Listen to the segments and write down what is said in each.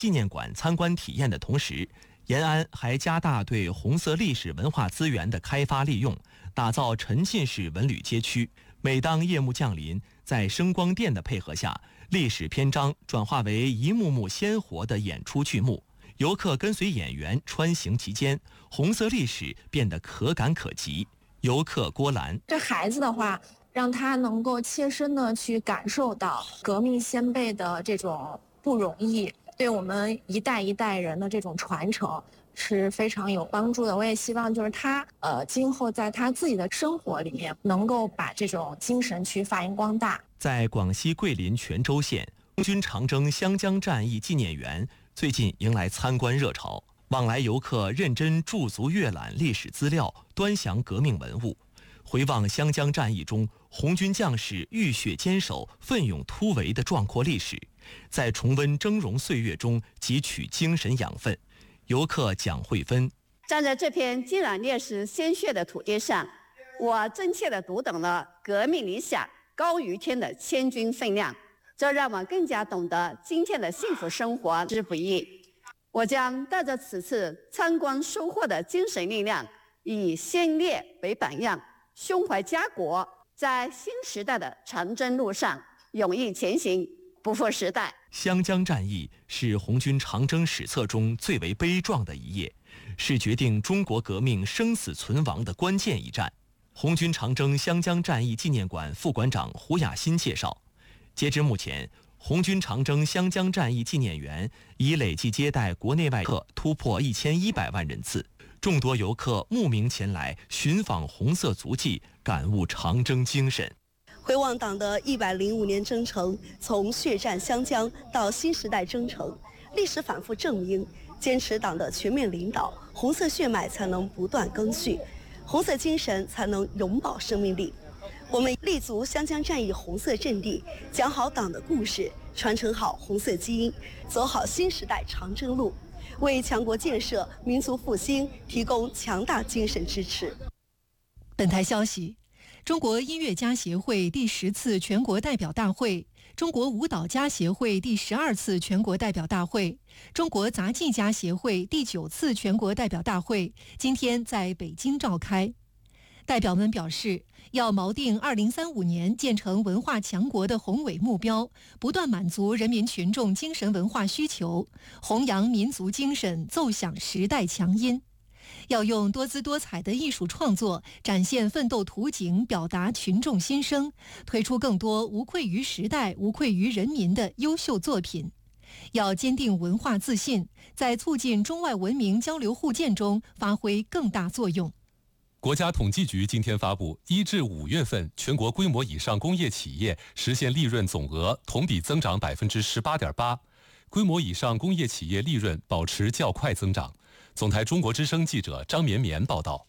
纪念馆参观体验的同时，延安还加大对红色历史文化资源的开发利用，打造沉浸式文旅街区。每当夜幕降临，在声光电的配合下，历史篇章转化为一幕幕鲜活的演出剧目，游客跟随演员穿行其间，红色历史变得可感可及。游客郭兰： 这孩子的话，让他能够切身的去感受到革命先辈的这种不容易，对我们一代一代人的这种传承是非常有帮助的。我也希望就是他今后在他自己的生活里面能够把这种精神去发扬光大。 在广西桂林全州县，红军长征湘江战役纪念园最近迎来参观热潮，往来游客认真驻足阅览历史资料，端详革命文物，回望湘江战役中红军将士浴血坚守、奋勇突围的壮阔历史，在重温峥嵘岁月中汲取精神养分。游客蒋慧芬： 站在这片浸染烈士鲜血的土地上，我真切地读懂了革命理想高于天的千钧分量，这让我更加懂得今天的幸福生活之不易。我将带着此次参观收获的精神力量，以先烈为榜样，胸怀家国，在新时代的长征路上勇毅前行，不负时代。 湘江战役是红军长征史册中最为悲壮的一页，是决定中国革命生死存亡的关键一战。红军长征湘江战役纪念馆副馆长胡雅欣介绍，截至目前，红军长征湘江战役纪念园已累计接待国内外客突破1100万人次，众多游客慕名前来寻访红色足迹，感悟长征精神。 回望党的105年征程，从血战湘江到新时代征程，历史反复证明，坚持党的全面领导，红色血脉才能不断更续，红色精神才能永葆生命力。我们立足湘江战役红色阵地，讲好党的故事，传承好红色基因，走好新时代长征路，为强国建设、民族复兴提供强大精神支持。 本台消息，中国音乐家协会第10次全国代表大会、中国舞蹈家协会第12次全国代表大会、中国杂技家协会第9次全国代表大会今天在北京召开。代表们表示，要锚定2035年建成文化强国的宏伟目标，不断满足人民群众精神文化需求，弘扬民族精神，奏响时代强音。要用多姿多彩的艺术创作展现奋斗图景，表达群众心声，推出更多无愧于时代、无愧于人民的优秀作品。要坚定文化自信，在促进中外文明交流互鉴中发挥更大作用。 国家统计局今天发布，1至5月份全国规模以上工业企业实现利润总额同比增长18.8%，规模以上工业企业利润保持较快增长。总台中国之声记者张绵绵报道。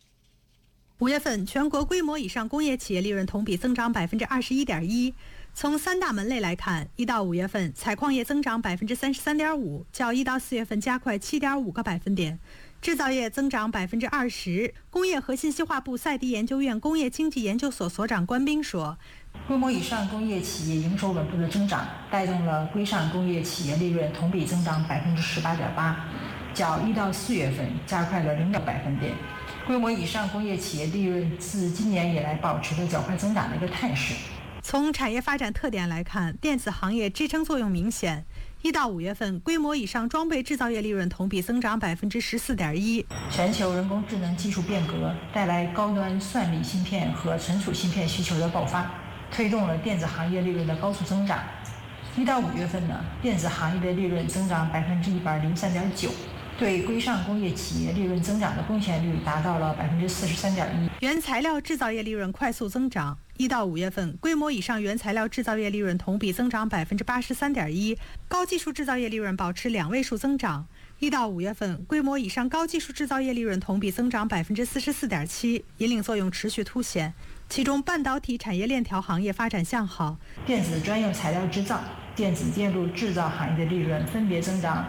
5月份全国规模以上工业企业利润同比增长21.1%。从3大门类来看，1到5月份采矿业增长33.5%，较1到4月份加快7.5个百分点。制造业增长20%。工业和信息化部赛迪研究院工业经济研究所所长关斌说， 规模以上工业企业营收稳步的增长，带动了规上工业企业利润同比增长18.8%，较1到4月份加快了0个百分点。规模以上工业企业利润自今年以来保持着较快增长的一个态势。 从产业发展特点来看，电子行业支撑作用明显。1到5月份，规模以上装备制造业利润同比增长14.1%。 全球人工智能技术变革带来高端算力芯片和存储芯片需求的爆发，推动了电子行业利润的高速增长。1到5月份呢，电子行业的利润增长103.9%。对规上工业企业利润增长的贡献率达到了43.1%。 原材料制造业利润快速增长，1到5月份，规模以上原材料制造业利润同比增长83.1%，高技术制造业利润保持2位数增长。1到5月份，规模以上高技术制造业利润同比增长44.7%，引领作用持续凸显。其中，半导体产业链条行业发展向好， 电子专用材料制造、电子电路制造行业的利润分别增长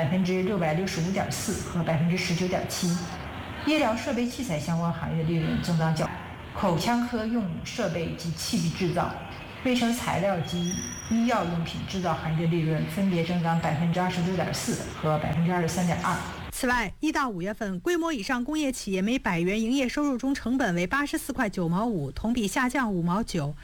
665.4%和19.7%，医疗设备器材相关行业的利润增长较，口腔科用设备及器具制造、 卫生材料及医药用品制造行业的利润分别增长26.4%和23.2%。 此外，1到5月份，规模以上工业企业每100元营业收入中成本为84块9毛5，同比下降5毛9；